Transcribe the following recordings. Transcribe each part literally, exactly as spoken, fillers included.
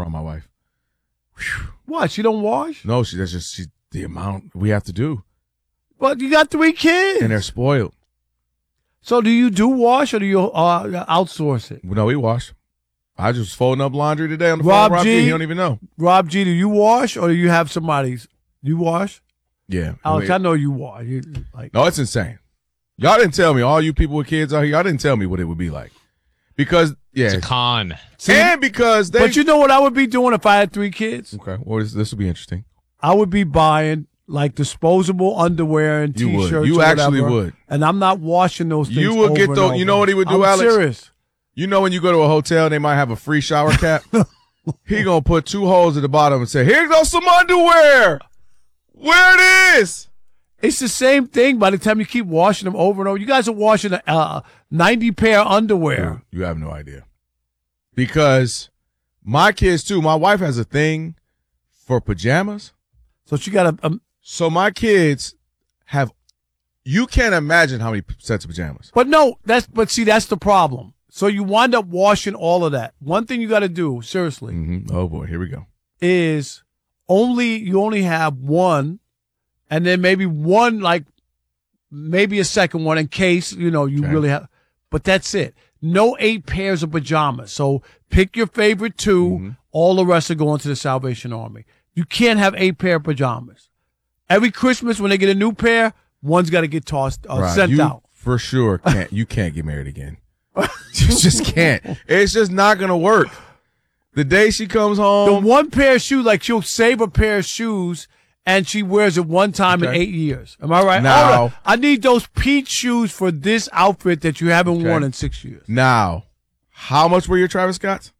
on my wife. Whew. What? She don't wash? No, she that's just she, the amount we have to do. But you got three kids. And they're spoiled. So do you do wash or do you uh, outsource it? No, we wash. I just folding up laundry today on the Rob phone. Rob G, G, he don't even know. Rob G, do you wash or do you have somebody's? You wash? Yeah. Alex, I, I mean, know you wash. You, like, no, it's insane. Y'all didn't tell me, all you people with kids out here, y'all didn't tell me what it would be like. Because, yeah. It's a con. And because they. But you know what I would be doing if I had three kids? Okay, well, this, this would be interesting. I would be buying like disposable underwear and You t-shirts. would. You or actually whatever, would. And I'm not washing those things. You would over get and those. over. You know what he would do, I'm Alex? serious. You know when you go to a hotel, they might have a free shower cap. He gonna put two holes at the bottom and say, "Here goes some underwear. Wear this." It's the same thing. By the time you keep washing them over and over, you guys are washing a uh, ninety pair of underwear. Dude, you have no idea. Because my kids too. My wife has a thing for pajamas. So she got a. Um, so my kids have. You can't imagine how many sets of pajamas. But no, that's but see that's the problem. So you wind up washing all of that. One thing you got to do, seriously, Mm-hmm. Oh boy, here we go. is only you only have one, and then maybe one like maybe a second one in case you know you Okay. really have. But that's it. No eight pairs of pajamas. So pick your favorite two. Mm-hmm. All the rest are going to the Salvation Army. You can't have eight pair of pajamas. Every Christmas when they get a new pair, one's got to get tossed uh, Right, sent you out. For sure can't. You can't get married again. You just can't. It's just not gonna work. The day she comes The home, one pair of shoes, like she'll save a pair of shoes and she wears it one time Okay. in eight years. Am I right? Now- Hold on. I need those peach shoes for this outfit that you haven't Okay. worn in six years. now, how much were your Travis Scotts?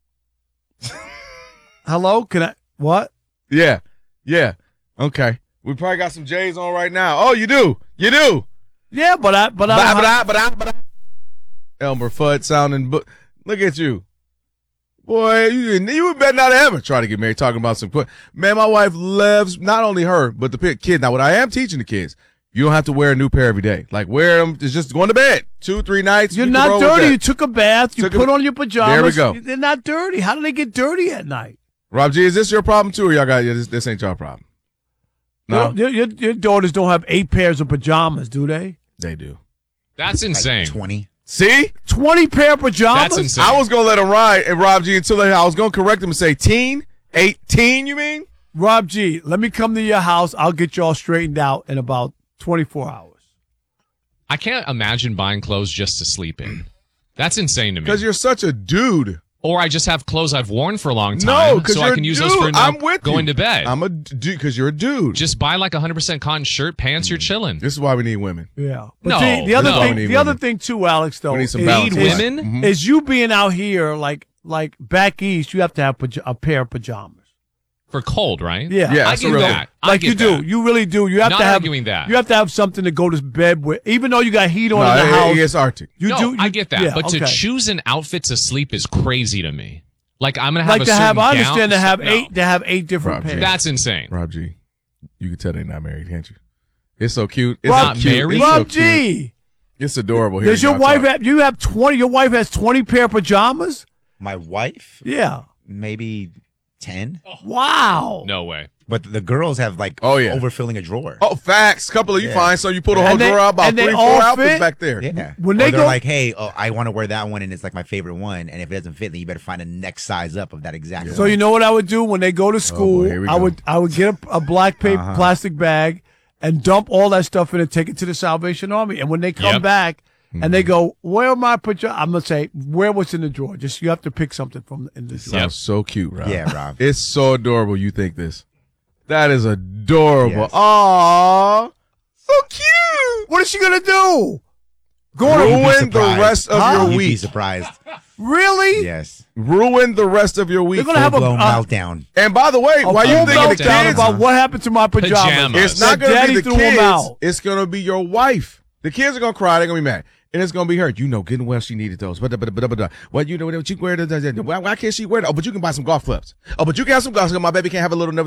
Hello? Can I? What? Yeah, yeah. Okay, we probably got some J's on right now. Oh, you do, you do. Yeah, but I, but I, Ba- don't have- ba- da- ba- da- ba- da. Elmer Fudd sounding. Bu- Look at you, boy. You you better not ever try to get married talking about some. Man, my wife loves not only her but the pi- kid. Now, what I am teaching the kids, you don't have to wear a new pair every day. Like wear them. It's just going to bed two, three nights. You're you can not roll with dirty. that. You took a bath. You Took a- put on your pajamas. There we go. They're not dirty. How do they get dirty at night? Rob G, is this your problem too, or y'all got yeah, this? This ain't your problem. No, Your, your, your daughters don't have eight pairs of pajamas, do they? they do. That's insane. Like twenty. See, twenty pair of pajamas? That's insane. I was gonna let him ride, and Rob G until I was gonna correct him and say teen, eighteen. You mean? Rob G, let me come to your house. I'll get you all straightened out in about twenty-four hours. I can't imagine buying clothes just to sleep in. That's insane to me. Because you're such a dude. Or I just have clothes I've worn for a long No, time, because so you're I can a use dude. those for now I'm with going you. to bed. I'm a dude because you're a dude. Just buy like a one hundred percent cotton shirt, pants, you're chilling. This is why we need women. Yeah. But No, the, the other no. thing, We need the other women. thing too, Alex, though, We need some is, balance. Need in life. women? Mhm. is you being out here like like back east, you have to have paj- a pair of pajamas. For cold, right? Yeah. Yeah, I that's a get real- that. I Like get you do, that. you really do. You have Not to have arguing that. You have to have something to go to bed with, even though you got heat on No, in the it, house. it gets Arctic. You no, do. You, I get that. yeah, but to okay. choose an outfit to sleep is crazy to me. Like I'm gonna have like a to have, certain I understand gown. to have No. eight to have eight different Rob G. pairs. That's insane. Rob G, you can tell they're not married, can't you? It's so cute. It's Rob, so cute. married? It's so Rob cute. G, It's adorable. Here does your y'all wife talk. have? You have twenty. Your wife has twenty pair of pajamas. My wife, Yeah. maybe ten. Wow. No way. But the girls have like Oh, yeah. overfilling a drawer. Oh, facts. Couple of you Yeah. find so you pull the And whole they- drawer out, about and they three, all four outfits fit? back there. Yeah. When or they they're go- like, hey, oh, I want to wear that one and it's like my favorite one. And if it doesn't fit, then you better find a next size up of that exact So one. you know what I would do when they go to school? here we I go. would I would get a, a black paper Uh-huh. plastic bag and dump all that stuff in and take it to the Salvation Army. And when they come Yep. back Mm-hmm. and they go, "Where are my pajamas?" I'm gonna say, "Where what's in the drawer?" Just you have to pick something from in the drawer. Sounds so cute, Rob. Yeah, Rob. It's so adorable. You think this? That is adorable. Yes. Aww, so cute. What is she gonna do? Go You'd on. be Ruin the surprised. rest of Huh? your You'd be week. surprised. Really? Yes. Ruin the rest of your week. They're gonna have a, Full-blown uh, meltdown. And by the way, a while you full thinking the meltdown kids, about what happened to my pajamas. Pajamas. it's not That gonna daddy be the threw 'em kids. out. It's gonna be your wife. The kids are gonna cry. They're gonna be mad. And it's gonna be her. You know, getting well, she needed those. But but but but what you know? What you wear? Why, why can't she wear? That? Oh, but you can buy some golf clubs. Oh, but you can have some golf clubs. My baby can't have a little.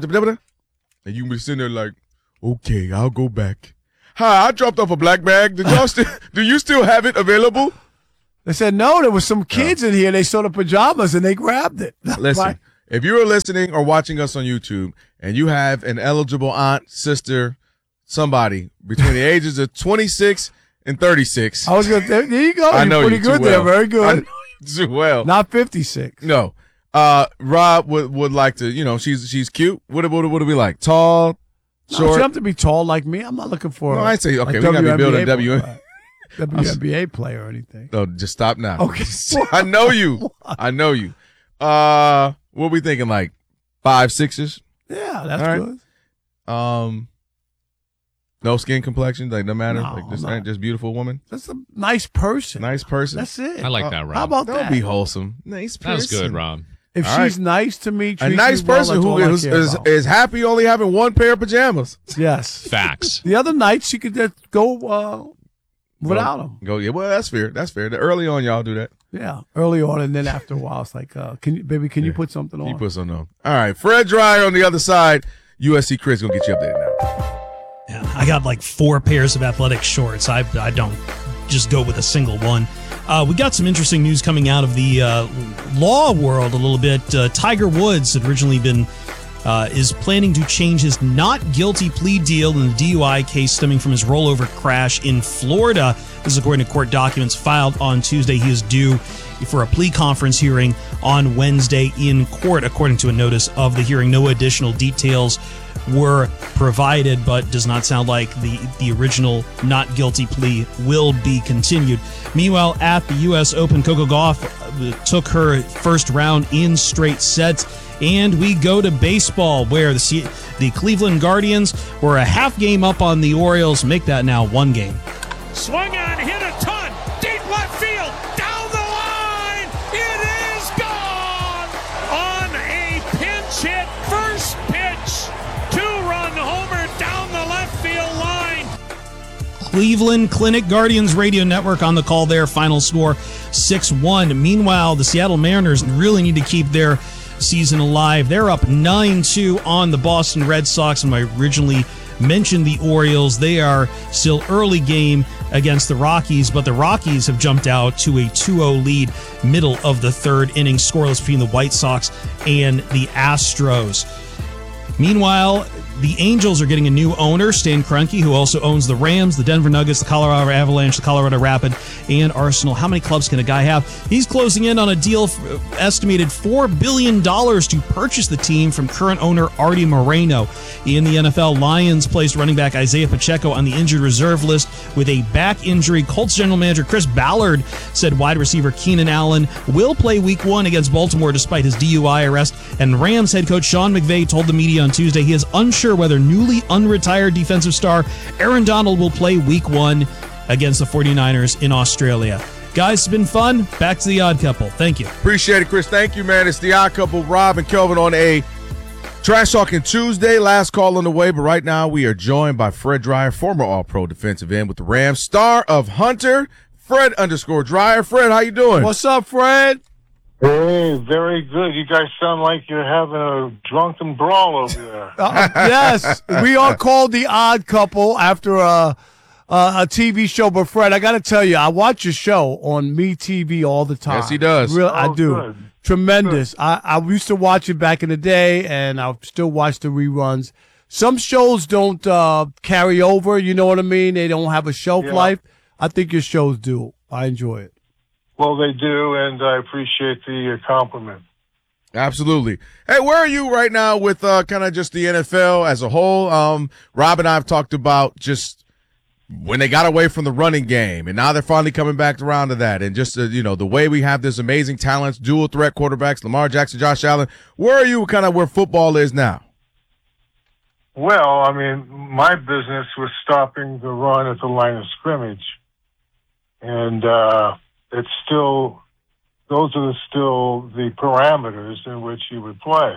And you can be sitting there like, okay, I'll go back. Hi, I dropped off a black bag. Did y'all still? Do you still have it available? They said no. There was some kids in here. They saw the pajamas and they grabbed it. Listen, Right. if you are listening or watching us on YouTube and you have an eligible aunt, sister, somebody between the ages of twenty-six and thirty-six. I was going to there you go. I You're know pretty you good too there. well. Very good. I know you too well. Not fifty-six. No. Uh, Rob would, would like to, you know, she's she's cute. What, what, what do we like? Tall, No, short? you have to be tall like me. I'm not looking for No, a, I say, okay, a we got to be building W N B A W. player. W N B A player or anything. No, just stop now. Okay. I know you. I know you. Uh, what we thinking, like five, sixes? Yeah, that's All right. good. Um, no skin complexion, like no matter, No, like just no. just beautiful woman, That's a nice person. nice person. That's it. I like that, Rob. How about Don't that? be wholesome. Nice person. That was good, Rob. if All she's nice to me, A treats nice me well, person that's who all I is care is, about. is happy only having one pair of pajamas. Yes. Facts. The other night she could just go uh, without them. Go, yeah, well, that's fair. That's fair. The early on, y'all do that. Yeah, early on, and then after a while, it's like, uh, "Can you, baby, can you put something on?" You put something on. All right, Fred Dryer on the other side. U S C Chris gonna get you updated now. Yeah, I got like four pairs of athletic shorts. I, I don't just go with a single one. Uh, we got some interesting news coming out of the uh, law world a little bit. Uh, Tiger Woods had originally been uh, is planning to change his not guilty plea deal in the D U I case stemming from his rollover crash in Florida. This is according to court documents filed on Tuesday. He is due for a plea conference hearing on Wednesday in court, according to a notice of the hearing. No additional details were provided, but does not sound like the, the original not guilty plea will be continued. Meanwhile, at the U S Open, Coco Gauff uh, took her first round in straight sets. And we go to baseball, where the, the Cleveland Guardians were a half game up on the Orioles. Make that now one game. Swung on, hit a ton, deep left field, down the line, it is gone! On a pinch hit, first pitch, two-run homer down the left field line. Cleveland Clinic Guardians Radio Network on the call there. Final score six one. Meanwhile, the Seattle Mariners really need to keep their season alive. They're up nine two on the Boston Red Sox, and I originally mentioned the Orioles. They are still early game against the Rockies, but the Rockies have jumped out to a two oh lead middle of the third inning, scoreless between the White Sox and the Astros. Meanwhile, the Angels are getting a new owner, Stan Kroenke, who also owns the Rams, the Denver Nuggets, the Colorado Avalanche, the Colorado Rapid, and Arsenal. How many clubs can a guy have? He's closing in on a deal estimated four billion dollars to purchase the team from current owner Artie Moreno. In the N F L, Lions placed running back Isaiah Pacheco on the injured reserve list with a back injury. Colts general manager Chris Ballard said wide receiver Keenan Allen will play week one against Baltimore despite his D U I arrest. And Rams head coach Sean McVay told the media on Tuesday he is unsure whether newly unretired defensive star Aaron Donald will play week one against the 49ers in Australia. Guys, it's been fun. Back to the Odd Couple. Thank you. Appreciate it, Chris. Thank you, man. It's the Odd Couple, Rob and Kelvin on a Trash Talking Tuesday. Last call on the way, but right now we are joined by Fred Dryer, former All-Pro defensive end with the Rams, star of Hunter, Fred underscore Dryer. Fred, how you doing? What's up, Fred? Hey, very good. You guys sound like you're having a drunken brawl over there. Uh, yes, we are called the Odd Couple after a, a, a T V show. But Fred, I got to tell you, I watch your show on Me T V all the time. Yes, he does. Real, I Oh, do. good. Tremendous. I, I used to watch it back in the day, and I still watch the reruns. Some shows don't uh, carry over. You know what I mean? They don't have a shelf Yeah. life. I think your shows do. I enjoy it. Well, they do, and I appreciate the uh, compliment. Absolutely. Hey, where are you right now with uh, kind of just the N F L as a whole? Um, Rob and I have talked about just when they got away from the running game, and now they're finally coming back around to that. And just, uh, you know, the way we have this amazing talents, dual threat quarterbacks, Lamar Jackson, Josh Allen. Where are you kind of where football is now? Well, I mean, my business was stopping the run at the line of scrimmage. And uh, it's still, those are still the parameters in which you would play.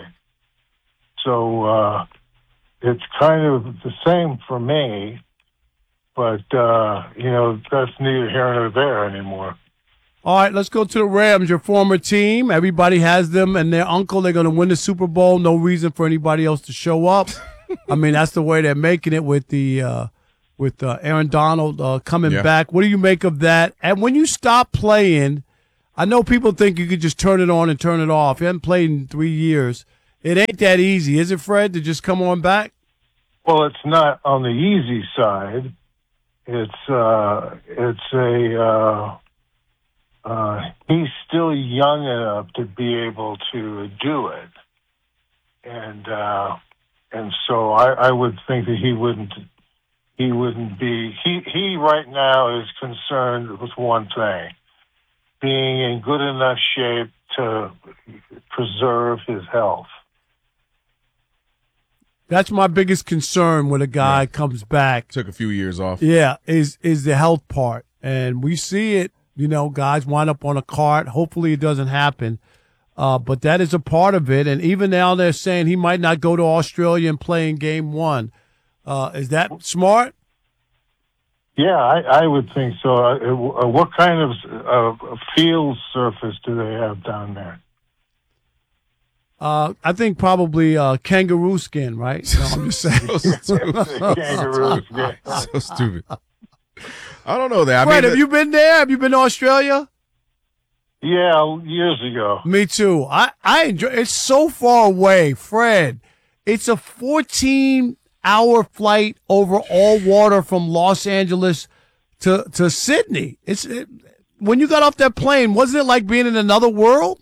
So uh, it's kind of the same for me, but, uh, you know, that's neither here nor there anymore. All right, let's go to the Rams, your former team. Everybody has them and their uncle. They're going to win the Super Bowl. No reason for anybody else to show up. I mean, that's the way they're making it with the uh, with uh, Aaron Donald uh, coming Yeah. back. What do you make of that? And when you stop playing, I know people think you could just turn it on and turn it off. You haven't played in three years. It ain't that easy, is it, Fred, to just come on back? Well, it's not on the easy side. It's uh, it's a uh, uh, he's still young enough to be able to do it, and uh, and so I, I would think that he wouldn't he wouldn't be he he right now is concerned with one thing: being in good enough shape to preserve his health. That's my biggest concern when a guy Right. comes back. Took a few years off. Yeah, is is the health part. And we see it, you know, guys wind up on a cart. Hopefully it doesn't happen. Uh, but that is a part of it. And even now they're saying he might not go to Australia and play in game one. Uh, is that smart? Yeah, I, I would think so. Uh, uh, what kind of uh, field surface do they have down there? Uh, I think probably uh, kangaroo skin, right? No, I'm just saying. So stupid. Kangaroos, yeah. So stupid. I don't know that. I Fred, mean, have you been there? Have you been to Australia? Yeah, years ago. Me too. I, I enjoy it's so far away, Fred. It's a fourteen hour flight over all water from Los Angeles to, to Sydney. It's it, when you got off that plane, wasn't it like being in another world?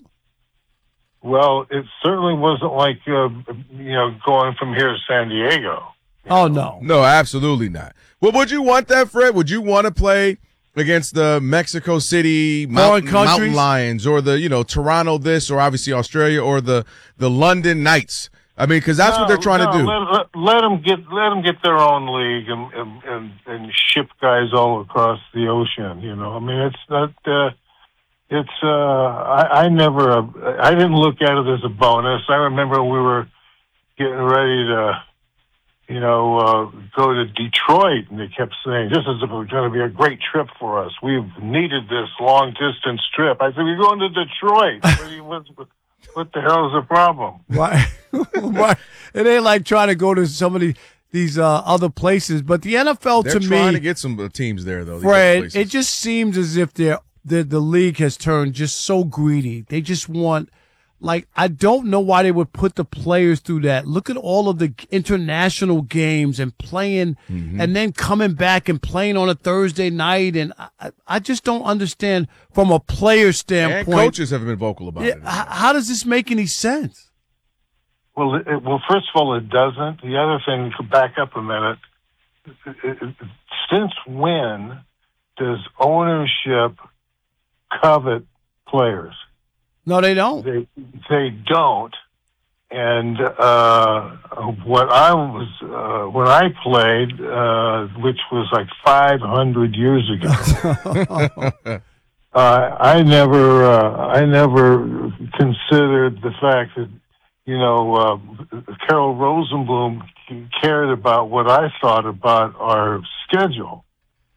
Well, it certainly wasn't like, uh, you know, going from here to San Diego. Oh, no. no, absolutely not. Well, would you want that, Fred? Would you want to play against the Mexico City Mountain, countries? Mountain Lions or the, you know, Toronto this or obviously Australia or the, the London Knights? I mean, because that's No, what they're trying no, to do. Let, let, let them get let them get their own league and, and and and ship guys all across the ocean. You know, I mean, it's not. Uh, it's. Uh, I, I never. Uh, I didn't look at it as a bonus. I remember we were getting ready to, you know, uh, go to Detroit, and they kept saying, "This is going to be a great trip for us. We've needed this long distance trip." I said, "We're going to Detroit. What, do you, what, what the hell is the problem?" Why? Why? It ain't like trying to go to some of the, these uh, other places. But the N F L, They're to trying me, to get some uh, teams there, though. these other Fred, places. it just seems as if they're, the the league has turned just so greedy. They just want, like, I don't know why they would put the players through that. Look at all of the international games and playing, Mm-hmm. and then coming back and playing on a Thursday night. And I, I just don't understand from a player and standpoint. coaches have been vocal about Yeah, it. h- how does this make any sense? Well, it, well, first of all, it doesn't. The other thing, to back up a minute, it, it, since when does ownership covet players? No, they don't. They they don't. And uh, what I was uh, when I played, uh, which was like five hundred years ago, uh, I never uh, I never considered the fact that, you know, uh, Carol Rosenblum cared about what I thought about our schedule,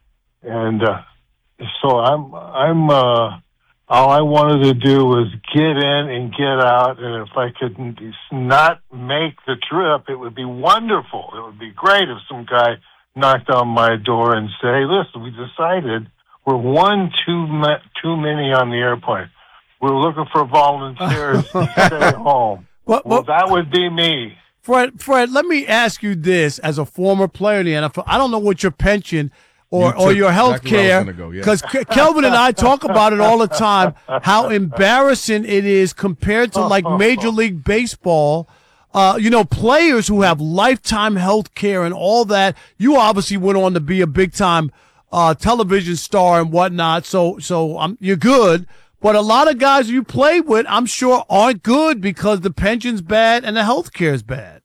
and uh, so I'm I'm uh, all I wanted to do was get in and get out, and if I could not make the trip, it would be wonderful. It would be great if some guy knocked on my door and said, "Hey, listen, we decided we're one too ma- too many on the airplane. We're looking for volunteers to stay home." What, Well, what, that would be me. Fred, Fred, let me ask you this: as a former player in the N F L, I don't know what your pension or, You or took your health exactly where I care, was gonna go, yeah. because Kelvin and I talk about it all the time, how embarrassing it is compared to like Major League Baseball. Uh, you know, players who have lifetime health care and all that. You obviously went on to be a big time uh, television star and whatnot, so so um, you're good. But a lot of guys you play with, I'm sure, aren't good because the pension's bad and the health care's bad.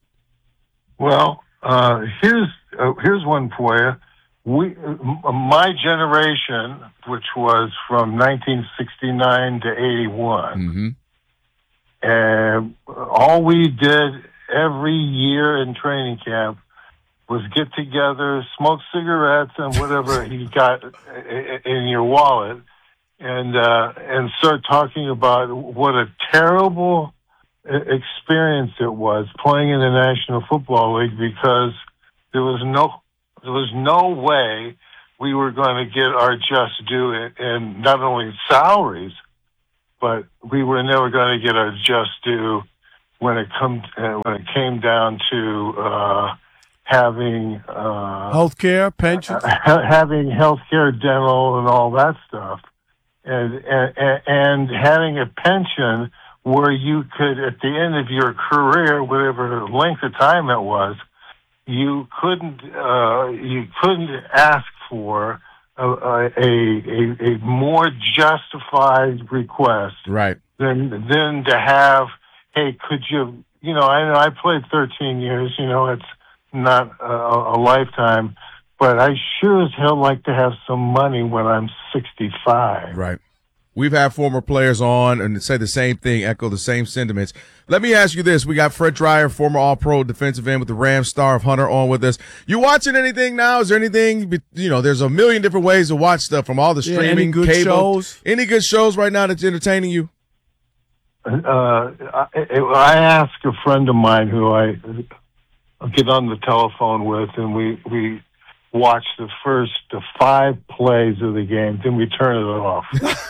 Well, uh, here's uh, here's one for you. We, uh, my generation, which was from nineteen sixty-nine to eighty-one, Mm-hmm. and all we did every year in training camp was get together, smoke cigarettes, and whatever you got in your wallet, and uh, and start talking about what a terrible experience it was playing in the National Football League, because there was no there was no way we were going to get our just due in, in not only salaries but we were never going to get our just due when it come uh, when it came down to uh, having uh, Healthcare, pensions. ha- having healthcare, dental, and all that stuff, and, and and having a pension where you could, at the end of your career, whatever length of time it was, you couldn't uh, you couldn't ask for a, a, a, a more justified request Right. than than to have, hey, could you, you know, I know I played thirteen years, you know, it's not a, a lifetime, but I sure as hell like to have some money when I'm sixty-five. Right. We've had former players on and say the same thing, echo the same sentiments. Let me ask you this. We got Fred Dryer, former All-Pro defensive end with the Rams, star of Hunter, on with us. You watching anything now? Is there anything, you know, there's a million different ways to watch stuff from all the Yeah, streaming, any good cable. shows? Any good shows right now that's entertaining you? Uh, I, I asked a friend of mine who I get on the telephone with, and we, we watch the first uh, five plays of the game, then we turn it off.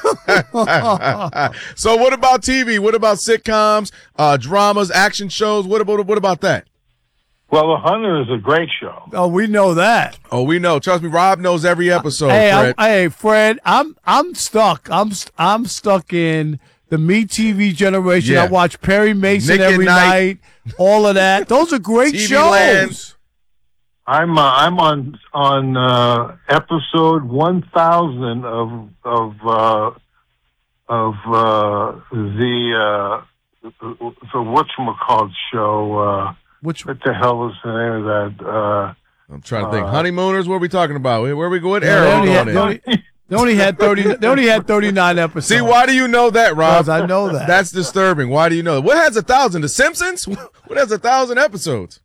So what about T V? What about sitcoms, uh, dramas, action shows? What about what about that? Well, The Hunter is a great show. Oh, we know that. Oh, we know. Trust me, Rob knows every episode. Hey, Fred. I'm, hey, Fred, I'm I'm stuck. I'm st- I'm stuck in the Me T V generation. Yeah. I watch Perry Mason Nick at every Night. night. All of that. Those are great T V shows. Land. I'm uh, I'm on on uh, episode one thousand of of uh, of uh, the uh, the whatchamacallit show. Uh, Which what the hell is the name of that? Uh, I'm trying to think. Uh, Honeymooners, what are we talking about? Where, where we going? they Arrow only, had, going they, in. only, they only had thirty. They only had thirty-nine episodes. See, why do you know that, Rob? Because I know that. That's disturbing. Why do you know that? What has a thousand? The Simpsons? What has a thousand episodes?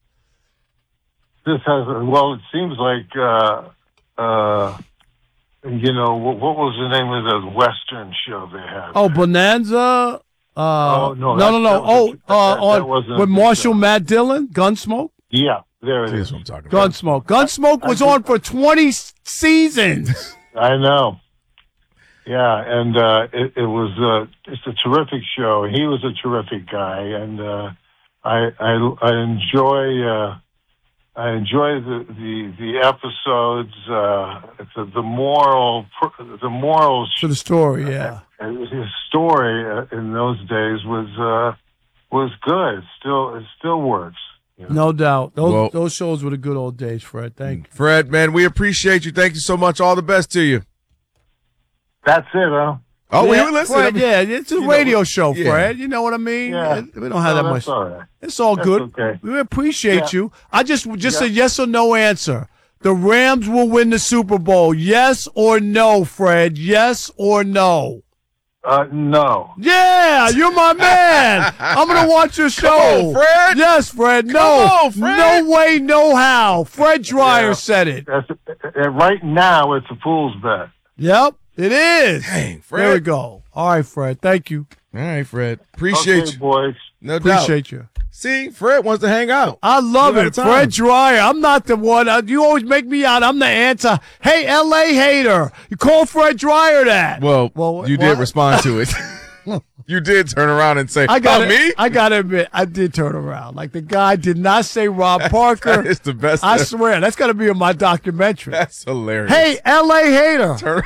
this has well, it seems like uh, uh, you know what, what was the name of the Western show they had? Oh, Bonanza. Uh, Oh, no, no, that- no, no. that Oh, was- uh, that- that on wasn't a with good Marshall show. Matt Dillon, Gunsmoke. Yeah, there it That's is. what I'm talking about. Gunsmoke. Gunsmoke was on for twenty seasons. I know. Yeah, and uh, it, it was uh, it's a terrific show. He was a terrific guy, and uh, I, I I enjoy uh, I enjoy the the, the episodes. Uh, the, the moral the morals. For the story, yeah. His story uh, in those days was uh, was good. It still it still works. You know? No doubt. Those Well- those shows were the good old days, Fred. Thank you. Fred, man, we appreciate you. Thank you so much. All the best to you. That's it, huh? Oh, yeah, we were listening. Fred, yeah, it's a You know, radio show, yeah. Fred. You know what I mean? Yeah. We don't have No, that that's much. all right. It's all That's good. okay. We appreciate Yeah. you. I just just Yeah. a yes or no answer. The Rams will win the Super Bowl. Yes or no, Fred? Yes or no? Uh, no. Yeah, you're my man. I'm gonna watch your show. on, Fred. Yes, Fred. No, on, Fred. no way, no how. Fred Dryer Yeah. said it. That's, uh, right now, it's a fool's bet. Yep, it is. Dang, Fred. There we go. All right, Fred. Thank you. All right, Fred. Appreciate Okay, you. boys. No doubt. Appreciate you. See, Fred wants to hang out. I love Two at it. a time. Fred Dryer. I'm not the one. Uh, you always make me out. I'm the answer. Hey, L A hater. You call Fred Dryer that. Well, Well, you what? did respond to it. You did turn around and say, I got "Oh, me?" I got to admit, I did turn around. Like the guy did not say Rob Parker. It's the best. I swear, that's got to be in my documentary. That's hilarious. Hey, L A hater. Turn-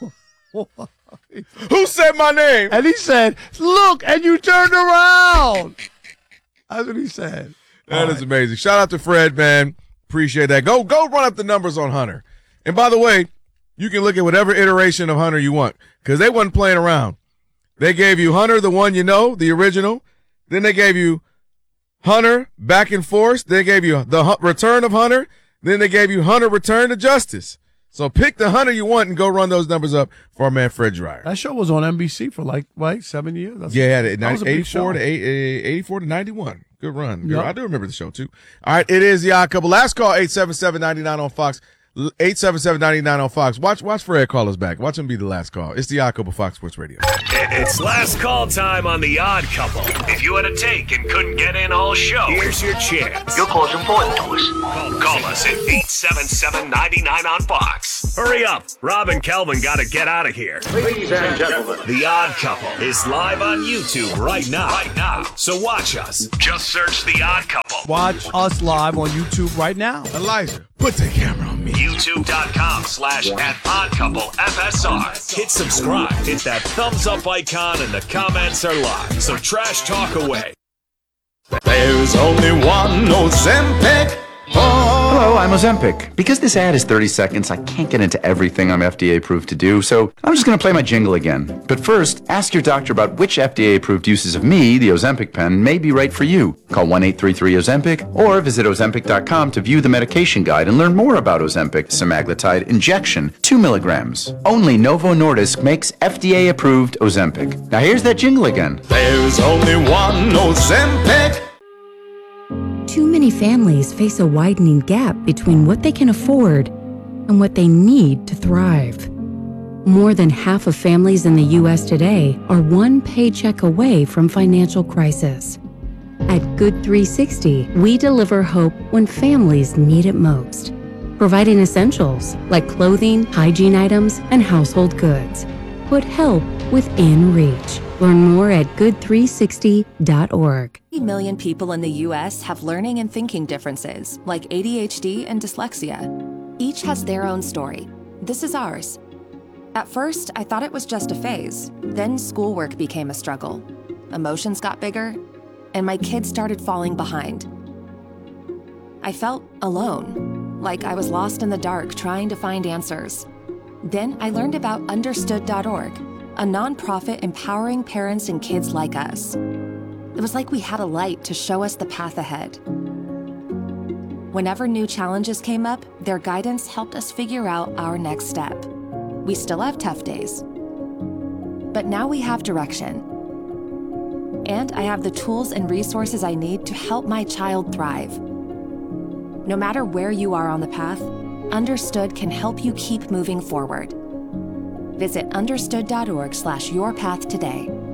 who said my name? And he said, look, and you turned around. That's what he said. That is amazing. Shout out to Fred, man. Appreciate that. Go go run up the numbers on Hunter. And by the way, you can look at whatever iteration of Hunter you want because they wasn't playing around. They gave you Hunter, the one you know, the original. Then they gave you Hunter Back and Forth. They gave you the Hu- Return of Hunter. Then they gave you Hunter Return to Justice. So pick the Hunter you want and go run those numbers up for our man Fred Dryer. That show was on N B C for like, like seven years. That's, Yeah, it that was a big eighty-four show. to eight, eighty-four to ninety-one. Good run. Good- Yep. I do remember the show too. All right, it is the Odd Couple. Last call eight seven seven, nine nine on Fox. eight seven seven, nine nine on Fox. Watch watch Fred call us back. Watch him be the last call. It's the Odd Couple, Fox Sports Radio. It's last call time on The Odd Couple. If you had a take and couldn't get in all show, here's your chance. Your call's important to us. Call us at eight seven seven, nine nine on Fox. Hurry up. Rob and Kelvin got to get out of here. Ladies and gentlemen, The Odd Couple is live on YouTube right now. Right now. So watch us. Just search The Odd Couple. Watch us live on YouTube right now. Elijah, put the camera on me. YouTube.com slash at Odd Couple F S R. Hit subscribe. Hit that thumbs up icon and the comments are live. So trash talk away. There's only one Ozempic. Hello, I'm Ozempic. Because this ad is thirty seconds, I can't get into everything I'm F D A approved to do, so I'm just going to play my jingle again. But first, ask your doctor about which F D A approved uses of me, the Ozempic pen, may be right for you. Call one eight three three Ozempic or visit Ozempic dot com to view the medication guide and learn more about Ozempic semaglutide injection, two milligrams. Only Novo Nordisk makes F D A approved Ozempic. Now here's that jingle again. There's only one Ozempic. Too many families face a widening gap between what they can afford and what they need to thrive. More than half of families in the U S today are one paycheck away from financial crisis. At Good three sixty, we deliver hope when families need it most, providing essentials like clothing, hygiene items, and household goods. Put help within reach. Learn more at good three sixty dot org. eighty million people in the U S have learning and thinking differences, like A D H D and dyslexia. Each has their own story. This is ours. At first, I thought it was just a phase. Then schoolwork became a struggle. Emotions got bigger, and my kids started falling behind. I felt alone, like I was lost in the dark trying to find answers. Then I learned about understood dot org, a nonprofit empowering parents and kids like us. It was like we had a light to show us the path ahead. Whenever new challenges came up, their guidance helped us figure out our next step. We still have tough days, but now we have direction. And I have the tools and resources I need to help my child thrive. No matter where you are on the path, Understood can help you keep moving forward. Visit understood dot org slash your path today.